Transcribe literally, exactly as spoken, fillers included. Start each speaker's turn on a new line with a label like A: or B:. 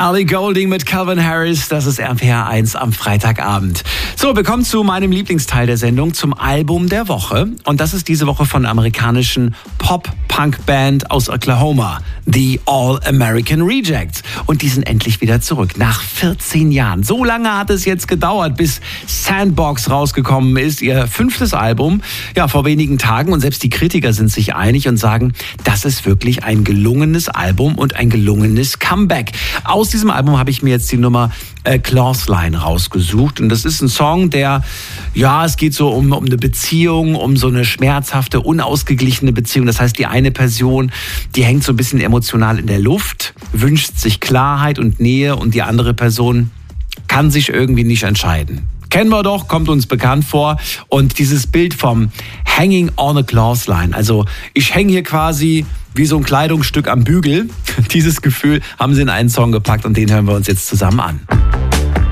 A: Ellie Goulding mit Calvin Harris, das ist R P R eins am Freitagabend. So, wir kommen zu meinem Lieblingsteil der Sendung, zum Album der Woche. Und das ist diese Woche von der amerikanischen Pop-Punk-Band aus Oklahoma, The All-American Rejects. Und die sind endlich wieder zurück, nach vierzehn Jahren. So lange hat es jetzt gedauert, bis Sandbox rausgekommen ist, ihr fünftes Album, ja, vor wenigen Tagen. Und selbst die Kritiker sind sich einig und sagen, das ist wirklich ein gelungenes Album und ein gelungenes Comeback. Aus diesem Album habe ich mir jetzt die Nummer äh, Clothesline rausgesucht. Und das ist ein Song, der, ja, es geht so um, um eine Beziehung, um so eine schmerzhafte, unausgeglichene Beziehung. Das heißt, die eine Person, die hängt so ein bisschen emotional in der Luft, wünscht sich Klarheit und Nähe, und die andere Person kann sich irgendwie nicht entscheiden. Kennen wir doch, kommt uns bekannt vor. Und dieses Bild vom Hanging on a Clothesline, also ich hänge hier quasi wie so ein Kleidungsstück am Bügel. Dieses Gefühl haben sie in einen Song gepackt und den hören wir uns jetzt zusammen an.